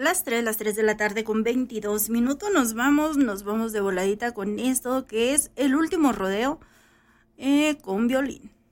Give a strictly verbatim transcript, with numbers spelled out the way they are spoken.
las tres, las tres de la tarde con veintidós minutos. Nos vamos, nos vamos de voladita con esto que es el último rodeo eh, con violín.